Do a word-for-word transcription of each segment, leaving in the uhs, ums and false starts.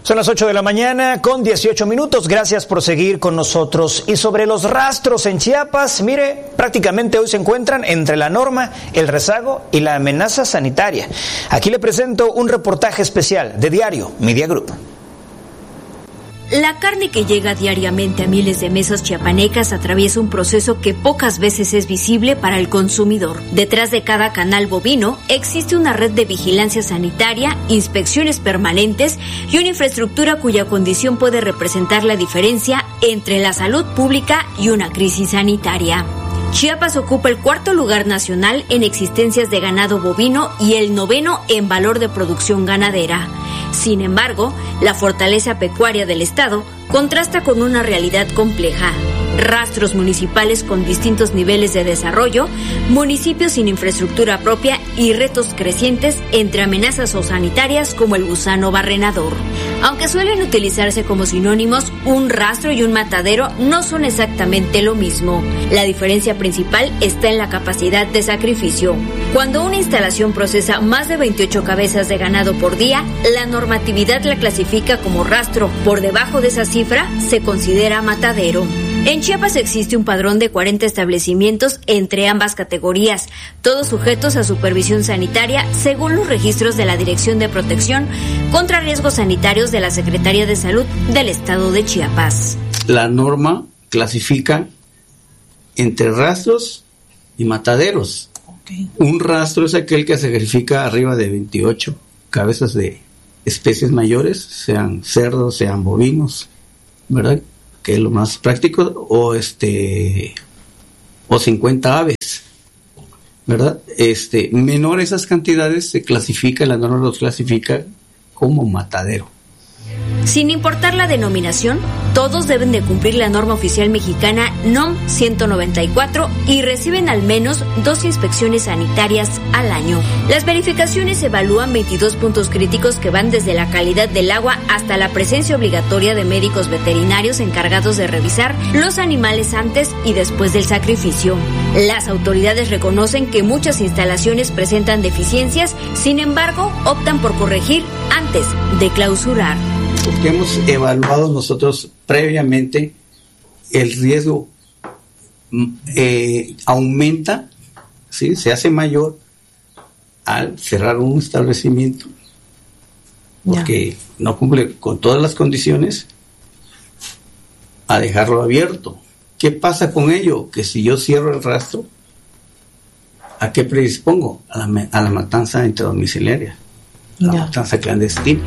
Son las ocho de la mañana con dieciocho minutos. Gracias por seguir con nosotros. Y sobre los rastros en Chiapas, mire, prácticamente hoy se encuentran entre la norma, el rezago y la amenaza sanitaria. Aquí le presento un reportaje especial de Diario Media Group. La carne que llega diariamente a miles de mesas chiapanecas atraviesa un proceso que pocas veces es visible para el consumidor. Detrás de cada canal bovino existe una red de vigilancia sanitaria, inspecciones permanentes y una infraestructura cuya condición puede representar la diferencia entre la salud pública y una crisis sanitaria. Chiapas ocupa el cuarto lugar nacional en existencias de ganado bovino y el noveno en valor de producción ganadera. Sin embargo, la fortaleza pecuaria del estado contrasta con una realidad compleja. Rastros municipales con distintos niveles de desarrollo, municipios sin infraestructura propia y retos crecientes entre amenazas zoosanitarias como el gusano barrenador. Aunque suelen utilizarse como sinónimos, un rastro y un matadero no son exactamente lo mismo. La diferencia principal está en la capacidad de sacrificio. Cuando una instalación procesa más de veintiocho cabezas de ganado por día, la normatividad la clasifica como rastro. Por debajo de esa cifra, se considera matadero. En Chiapas existe un padrón de cuarenta establecimientos entre ambas categorías, todos sujetos a supervisión sanitaria según los registros de la Dirección de Protección contra Riesgos Sanitarios de la Secretaría de Salud del Estado de Chiapas. La norma clasifica entre rastros y mataderos. Okay. Un rastro es aquel que sacrifica arriba de veintiocho cabezas de especies mayores, sean cerdos, sean bovinos, ¿verdad?, que es lo más práctico, o este o cincuenta aves, ¿verdad? Este, menor esas cantidades se clasifica, la norma los clasifica como matadero. Sin importar la denominación, todos deben de cumplir la norma oficial mexicana N O M ciento noventa y cuatro y reciben al menos dos inspecciones sanitarias al año. Las verificaciones evalúan veintidós puntos críticos que van desde la calidad del agua hasta la presencia obligatoria de médicos veterinarios encargados de revisar los animales antes y después del sacrificio. Las autoridades reconocen que muchas instalaciones presentan deficiencias, sin embargo, optan por corregir antes de clausurar. Porque hemos evaluado nosotros previamente el riesgo eh, aumenta, ¿sí?, se hace mayor al cerrar un establecimiento porque ya no cumple con todas las condiciones a dejarlo abierto. ¿Qué pasa con ello? Que si yo cierro el rastro, ¿a qué predispongo? A la, a la matanza intradomiciliaria, la ya. matanza clandestina.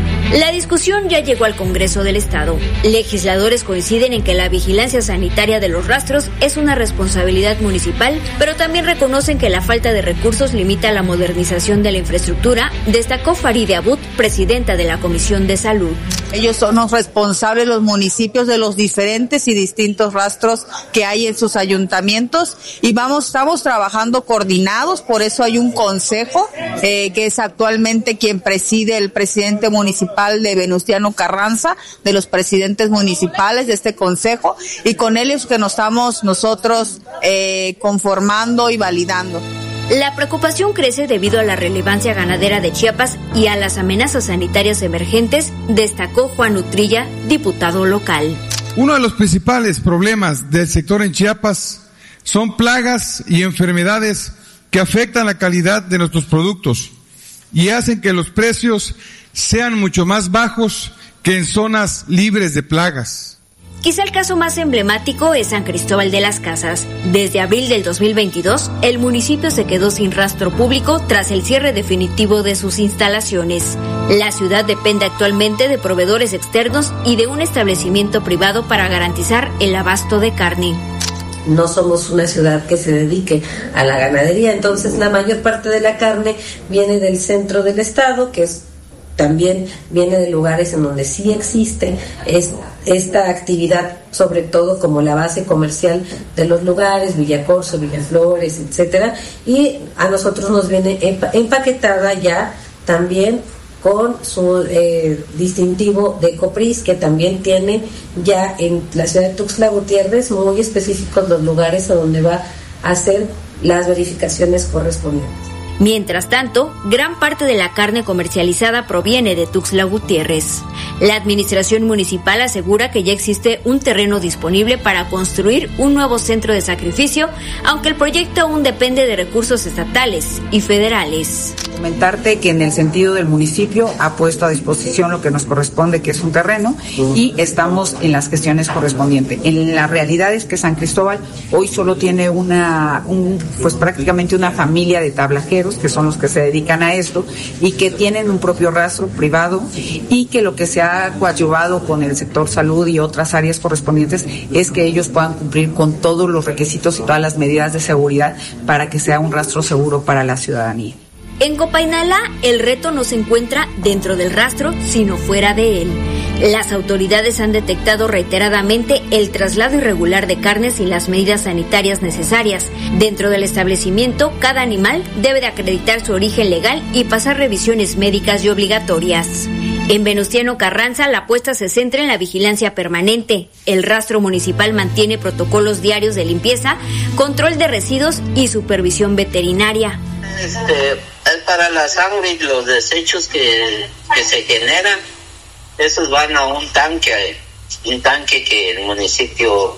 La discusión ya llegó al Congreso del Estado. Legisladores coinciden en que la vigilancia sanitaria de los rastros es una responsabilidad municipal, pero también reconocen que la falta de recursos limita la modernización de la infraestructura, destacó Faride Abud, presidenta de la Comisión de Salud. Ellos son los responsables, los municipios, de los diferentes y distintos rastros que hay en sus ayuntamientos, y vamos, estamos trabajando coordinados, por eso hay un consejo eh, que es actualmente quien preside el presidente municipal de Venustiano Carranza, de los presidentes municipales de este consejo, y con él es que nos estamos nosotros eh, conformando y validando. La preocupación crece debido a la relevancia ganadera de Chiapas y a las amenazas sanitarias emergentes, destacó Juan Utrilla, diputado local. Uno de los principales problemas del sector en Chiapas son plagas y enfermedades que afectan la calidad de nuestros productos y hacen que los precios sean mucho más bajos que en zonas libres de plagas. Quizá el caso más emblemático es San Cristóbal de las Casas. Desde abril del dos mil veintidós, el municipio se quedó sin rastro público tras el cierre definitivo de sus instalaciones. La ciudad depende actualmente de proveedores externos y de un establecimiento privado para garantizar el abasto de carne. No somos una ciudad que se dedique a la ganadería, entonces la mayor parte de la carne viene del centro del estado, que es también viene de lugares en donde sí existe es, esta actividad, sobre todo como la base comercial de los lugares, Villacorso, Villaflores, etcétera, y a nosotros nos viene empa- empaquetada ya también con su eh, distintivo de Copris, que también tiene ya en la ciudad de Tuxtla Gutiérrez muy específicos los lugares a donde va a hacer las verificaciones correspondientes. Mientras tanto, gran parte de la carne comercializada proviene de Tuxtla Gutiérrez. La administración municipal asegura que ya existe un terreno disponible para construir un nuevo centro de sacrificio, aunque el proyecto aún depende de recursos estatales y federales. Comentarte que en el sentido del municipio ha puesto a disposición lo que nos corresponde, que es un terreno, y estamos en las gestiones correspondientes. En la realidad es que San Cristóbal hoy solo tiene una, un, pues prácticamente una familia de tablajeros, que son los que se dedican a esto, y que tienen un propio rastro privado, y que lo que se ha coadyuvado con el sector salud y otras áreas correspondientes es que ellos puedan cumplir con todos los requisitos y todas las medidas de seguridad para que sea un rastro seguro para la ciudadanía. En Copainalá, el reto no se encuentra dentro del rastro, sino fuera de él. Las autoridades han detectado reiteradamente el traslado irregular de carnes sin las medidas sanitarias necesarias. Dentro del establecimiento, cada animal debe de acreditar su origen legal y pasar revisiones médicas y obligatorias. En Venustiano Carranza, la apuesta se centra en la vigilancia permanente. El rastro municipal mantiene protocolos diarios de limpieza, control de residuos y supervisión veterinaria. Este, es para la sangre y los desechos que, que se generan, esos van a un tanque, un tanque que el municipio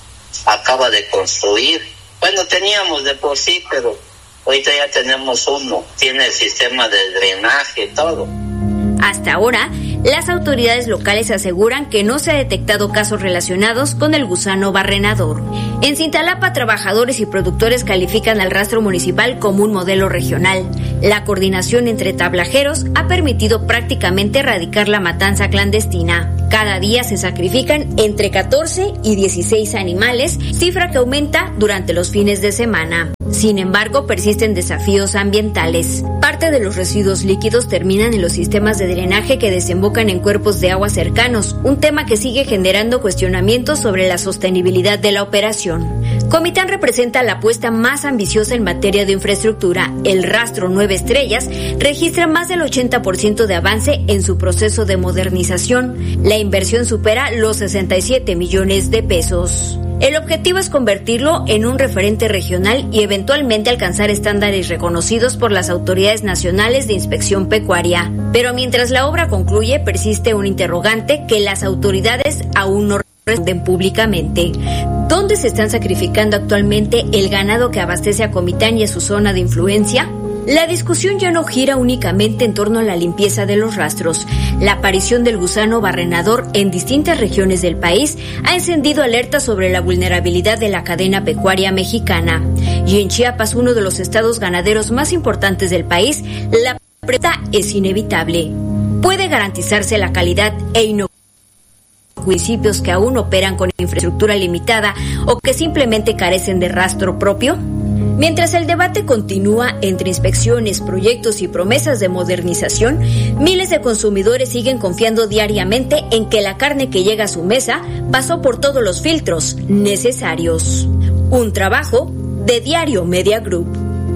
acaba de construir. Bueno, teníamos de por sí, pero ahorita ya tenemos uno, tiene el sistema de drenaje, todo. Hasta ahora, las autoridades locales aseguran que no se ha detectado casos relacionados con el gusano barrenador. En Cintalapa, trabajadores y productores califican al rastro municipal como un modelo regional. La coordinación entre tablajeros ha permitido prácticamente erradicar la matanza clandestina. Cada día se sacrifican entre catorce y dieciséis animales, cifra que aumenta durante los fines de semana. Sin embargo, persisten desafíos ambientales. Parte de los residuos líquidos terminan en los sistemas de drenaje que desembocan en cuerpos de agua cercanos, un tema que sigue generando cuestionamientos sobre la sostenibilidad de la operación. Comitán representa la apuesta más ambiciosa en materia de infraestructura. El rastro Nueve Estrellas registra más del ochenta por ciento de avance en su proceso de modernización. La inversión supera los sesenta y siete millones de pesos. El objetivo es convertirlo en un referente regional y eventualmente alcanzar estándares reconocidos por las autoridades nacionales de inspección pecuaria. Pero mientras la obra concluye, persiste un interrogante que las autoridades aún no responden públicamente. ¿Dónde se están sacrificando actualmente el ganado que abastece a Comitán y a su zona de influencia? La discusión ya no gira únicamente en torno a la limpieza de los rastros. La aparición del gusano barrenador en distintas regiones del país ha encendido alertas sobre la vulnerabilidad de la cadena pecuaria mexicana. Y en Chiapas, uno de los estados ganaderos más importantes del país, la presa es inevitable. ¿Puede garantizarse la calidad e inocuidad de municipios que aún operan con infraestructura limitada o que simplemente carecen de rastro propio? Mientras el debate continúa entre inspecciones, proyectos y promesas de modernización, miles de consumidores siguen confiando diariamente en que la carne que llega a su mesa pasó por todos los filtros necesarios. Un trabajo de Diario Media Group.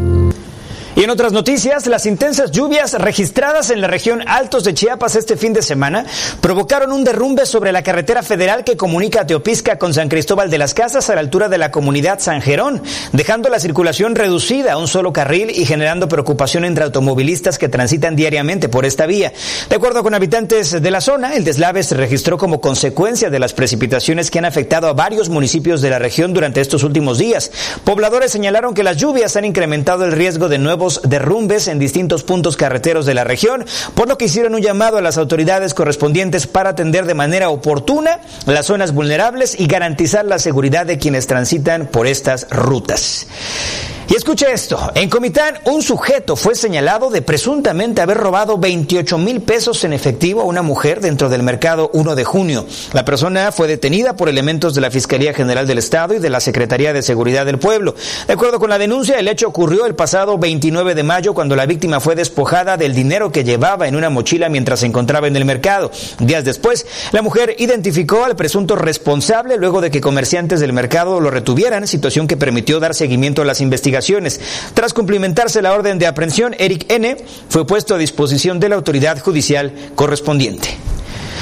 Y en otras noticias, las intensas lluvias registradas en la región Altos de Chiapas este fin de semana provocaron un derrumbe sobre la carretera federal que comunica a Teopisca con San Cristóbal de las Casas a la altura de la comunidad San Gerón, dejando la circulación reducida a un solo carril y generando preocupación entre automovilistas que transitan diariamente por esta vía. De acuerdo con habitantes de la zona, el deslave se registró como consecuencia de las precipitaciones que han afectado a varios municipios de la región durante estos últimos días. Pobladores señalaron que las lluvias han incrementado el riesgo de nuevos derrumbes en distintos puntos carreteros de la región, por lo que hicieron un llamado a las autoridades correspondientes para atender de manera oportuna las zonas vulnerables y garantizar la seguridad de quienes transitan por estas rutas. Y escuche esto, en Comitán un sujeto fue señalado de presuntamente haber robado veintiocho mil pesos en efectivo a una mujer dentro del mercado uno de junio. La persona fue detenida por elementos de la Fiscalía General del Estado y de la Secretaría de Seguridad del Pueblo. De acuerdo con la denuncia, el hecho ocurrió el pasado veintinueve de mayo cuando la víctima fue despojada del dinero que llevaba en una mochila mientras se encontraba en el mercado. Días después, la mujer identificó al presunto responsable luego de que comerciantes del mercado lo retuvieran, situación que permitió dar seguimiento a las investigaciones. Tras cumplimentarse la orden de aprehensión, Eric N. fue puesto a disposición de la autoridad judicial correspondiente. Y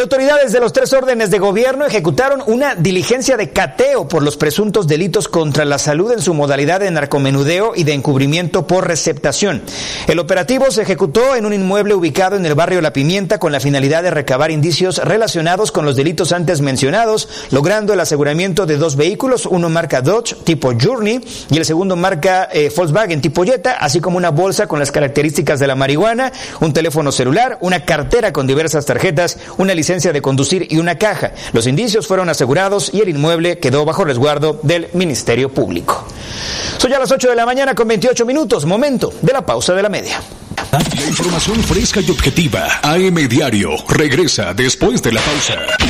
Y autoridades de los tres órdenes de gobierno ejecutaron una diligencia de cateo por los presuntos delitos contra la salud en su modalidad de narcomenudeo y de encubrimiento por receptación. El operativo se ejecutó en un inmueble ubicado en el barrio La Pimienta con la finalidad de recabar indicios relacionados con los delitos antes mencionados, logrando el aseguramiento de dos vehículos, uno marca Dodge tipo Journey y el segundo marca eh, Volkswagen tipo Jetta, así como una bolsa con las características de la marihuana, un teléfono celular, una cartera con diversas tarjetas, una licencia de conducir y una caja. Los indicios fueron asegurados y el inmueble quedó bajo resguardo del Ministerio Público. Son ya las ocho de la mañana con veintiocho minutos, momento de la pausa de la media. La información fresca y objetiva. A M Diario regresa después de la pausa.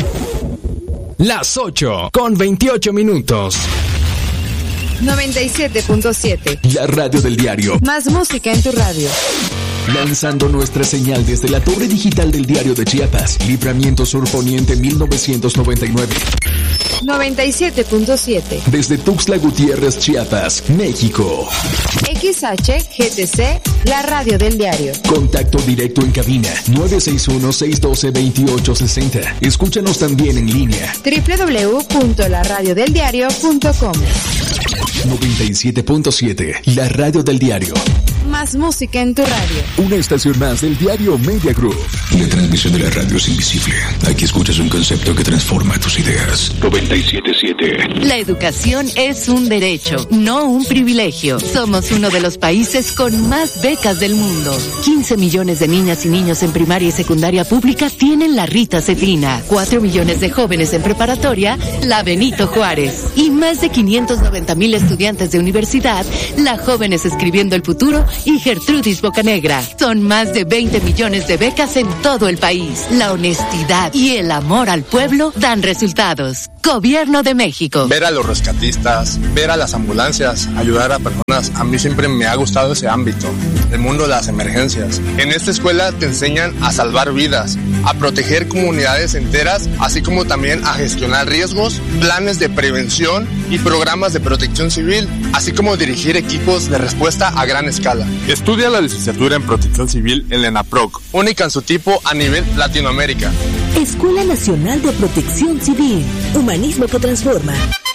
Las ocho con veintiocho minutos. noventa y siete punto siete. La radio del diario. Más música en tu radio. Lanzando nuestra señal desde la torre digital del Diario de Chiapas, Libramiento Sur Poniente mil novecientos noventa y nueve. noventa y siete punto siete. Desde Tuxtla Gutiérrez, Chiapas, México. X H G T C, la radio del diario. Contacto directo en cabina nueve seis uno, seis uno dos, dos ocho seis cero. Escúchanos también en línea. doble u doble u doble u punto la radio del diario punto com. noventa y siete punto siete, la radio del diario. Más música en tu radio. Una estación más del diario Media Group. La transmisión de la radio es invisible. Aquí escuchas un concepto que transforma tus ideas. noventa y siete punto siete. La educación es un derecho, no un privilegio. Somos uno de los países con más becas del mundo. quince millones de niñas y niños en primaria y secundaria pública tienen la Rita Cefrina. cuatro millones de jóvenes en preparatoria, la Benito Juárez. Y más de quinientos noventa mil estudiantes de universidad, la Jóvenes Escribiendo el Futuro y Gertrudis Bocanegra. Son más de veinte millones de becas en todo el país. La honestidad y el amor al pueblo dan resultados. Gobierno de México. Ver a los rescatistas, ver a las ambulancias, ayudar a personas. A mí siempre me ha gustado ese ámbito, el mundo de las emergencias. En esta escuela te enseñan a salvar vidas, a proteger comunidades enteras, así como también a gestionar riesgos, planes de prevención y programas de protección civil, así como dirigir equipos de respuesta a gran escala. Estudia la licenciatura en protección civil en la ENAPROC, única en su tipo a nivel Latinoamérica. Escuela Nacional de Protección Civil, humanismo que transforma.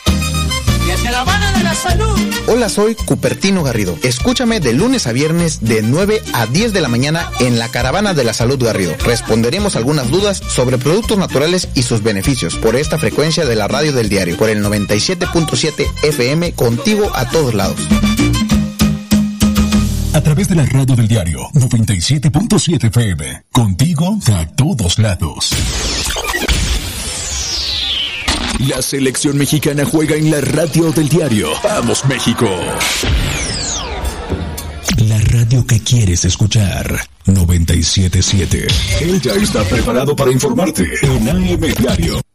La Caravana de la Salud. Hola, soy Cupertino Garrido. Escúchame de lunes a viernes de nueve a diez de la mañana en la Caravana de la Salud Garrido. Responderemos algunas dudas sobre productos naturales y sus beneficios por esta frecuencia de la radio del diario, por el noventa y siete punto siete F M, contigo a todos lados. A través de la radio del diario noventa y siete punto siete F M, contigo a todos lados. La selección mexicana juega en la radio del diario. ¡Vamos, México! La radio que quieres escuchar. noventa y siete punto siete. Él ya está preparado para informarte en A M Diario.